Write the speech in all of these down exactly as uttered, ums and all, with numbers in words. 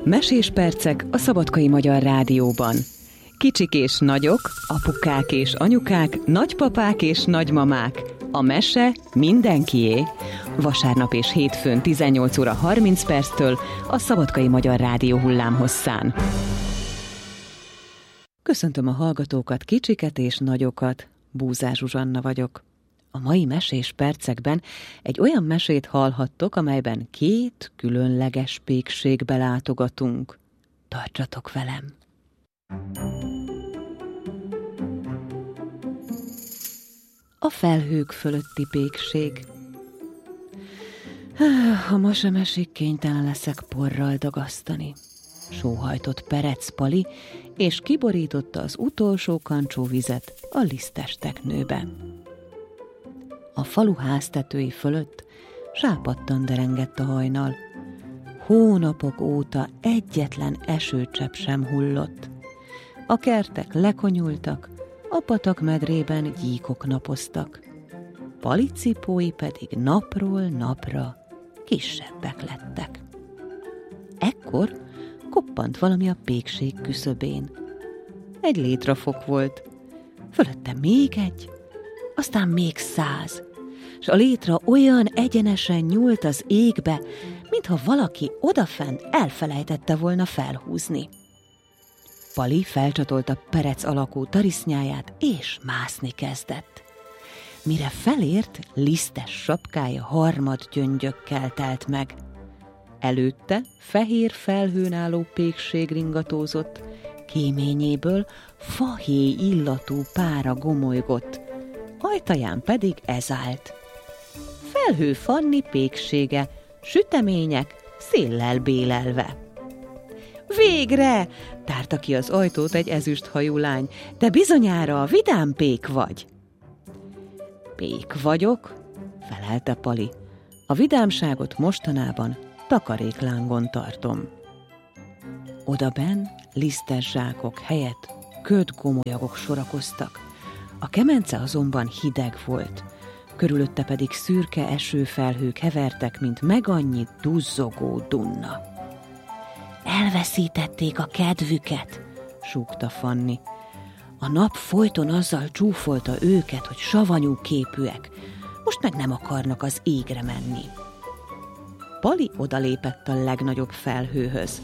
Mesés percek a Szabadkai Magyar Rádióban. Kicsik és nagyok, apukák és anyukák, nagypapák és nagymamák. A mese mindenkié. Vasárnap és hétfőn tizennyolc óra harminc perctől a Szabadkai Magyar Rádió hullámhosszán. Köszöntöm a hallgatókat, kicsiket és nagyokat. Búzár Zsuzsanna vagyok. A mai mesés percekben egy olyan mesét hallhattok, amelyben két különleges pékségbe látogatunk. Tartsatok velem! A felhők fölötti pékség. Ha ma sem esik, kénytelen leszek porral dagasztani. Sóhajtott Perec Pali, és kiborította az utolsó kancsóvizet a lisztes teknőbe. A falu háztetői fölött sápadtan derengett a hajnal. Hónapok óta egyetlen esőcsepp sem hullott. A kertek lekonyultak, a patak medrében gyíkok napoztak. Pali cipói pedig napról napra kisebbek lettek. Ekkor koppant valami a pékség küszöbén. Egy létrafok volt, fölötte még egy, aztán még száz, s a létra olyan egyenesen nyúlt az égbe, mintha valaki odafent elfelejtette volna felhúzni. Pali felcsatolta Perec alakú tarisznyáját, és mászni kezdett. Mire felért, lisztes sapkája harmad gyöngyökkel telt meg. Előtte fehér felhőn álló pékség ringatózott, kéményéből fahéj illatú pára gomolygott, ajtaján pedig ez állt. Felhő Fanni péksége, sütemények széllel bélelve. Végre! Tárta ki az ajtót egy ezüsthajú lány. Te bizonyára a vidám pék vagy. Pék vagyok, felelte Pali. A vidámságot mostanában takaréklángon tartom. Odabenn lisztes zsákok helyett ködgomolyagok sorakoztak. A kemence azonban hideg volt, körülötte pedig szürke esőfelhők hevertek, mint megannyi duzzogó dunna. Elveszítették a kedvüket, súgta Fanni. A nap folyton azzal csúfolta őket, hogy savanyú képűek, most meg nem akarnak az égre menni. Pali odalépett a legnagyobb felhőhöz.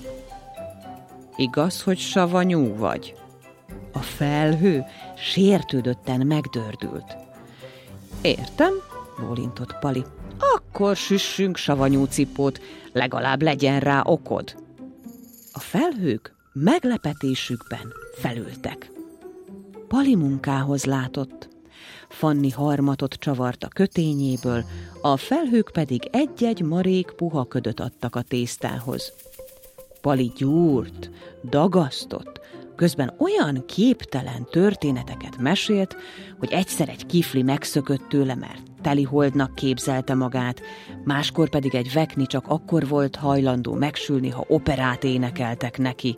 Igaz, hogy savanyú vagy? A felhő sértődötten megdördült. Értem, bólintott Pali. Akkor süssünk savanyú cipót, legalább legyen rá okod. A felhők meglepetésükben felültek. Pali munkához látott. Fanni harmatot csavart a kötényéből, a felhők pedig egy-egy marék puha ködöt adtak a tésztához. Pali gyúrt, dagasztott, közben olyan képtelen történeteket mesélt, hogy egyszer egy kifli megszökött tőle, mert teliholdnak képzelte magát, máskor pedig egy vekni csak akkor volt hajlandó megsülni, ha operát énekeltek neki.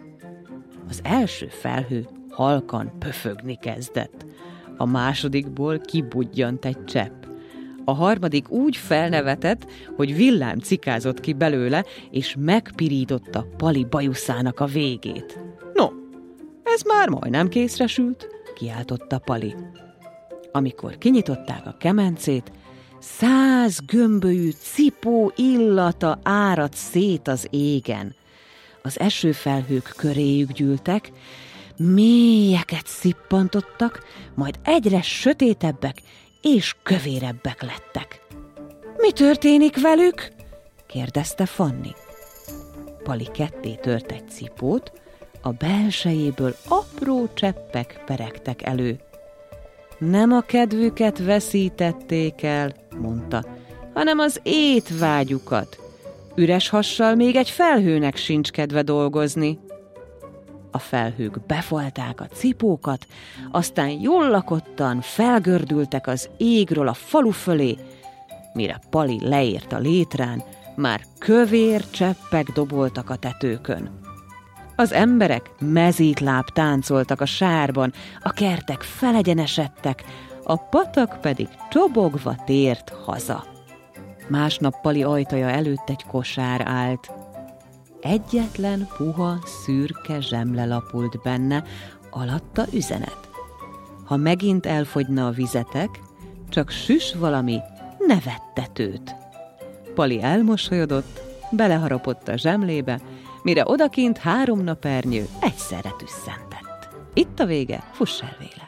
Az első felhő halkan pöfögni kezdett. A másodikból kibudjant egy csepp. A harmadik úgy felnevetett, hogy villám cikázott ki belőle, és megpirította Pali bajuszának a végét. No, ez már majdnem készre sült, kiáltotta Pali. Amikor kinyitották a kemencét, száz gömbölyű cipó illata áradt szét az égen. Az esőfelhők köréjük gyűltek, mélyeket szippantottak, majd egyre sötétebbek és kövérebbek lettek. Mi történik velük? kérdezte Fanni. Pali ketté tört egy cipót, a belsejéből apró cseppek peregtek elő. Nem a kedvüket veszítették el, mondta, hanem az étvágyukat. Üres hassal még egy felhőnek sincs kedve dolgozni. A felhők befalták a cipókat, aztán jól lakottan felgördültek az égről a falu fölé. Mire Pali leért a létrán, már kövér cseppek doboltak a tetőkön. Az emberek mezítláb táncoltak a sárban, a kertek felegyenesedtek, a patak pedig csobogva tért haza. Másnap Pali ajtaja előtt egy kosár állt. Egyetlen puha, szürke zsemle lapult benne, alatta üzenet. Ha megint elfogyna a vizetek, csak süss valami nevettetőt. Pali elmosolyodott, beleharapott a zsemlébe, mire odakint három napernyő egyszerre tüsszentett. Itt a vége, fuss el véle!